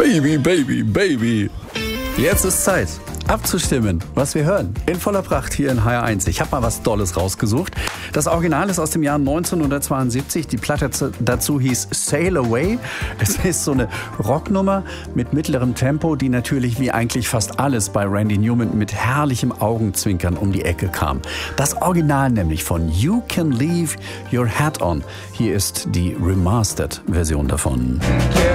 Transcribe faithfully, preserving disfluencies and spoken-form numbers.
Baby, Baby, Baby. Jetzt ist Zeit, abzustimmen, was wir hören. In voller Pracht hier in H R eins. Ich habe mal was Dolles rausgesucht. Das Original ist aus dem Jahr neunzehnhundertzweiundsiebzig. Die Platte dazu hieß Sail Away. Es ist so eine Rocknummer mit mittlerem Tempo, die natürlich wie eigentlich fast alles bei Randy Newman mit herrlichem Augenzwinkern um die Ecke kam. Das Original nämlich von You Can Leave Your Hat On. Hier ist die Remastered-Version davon.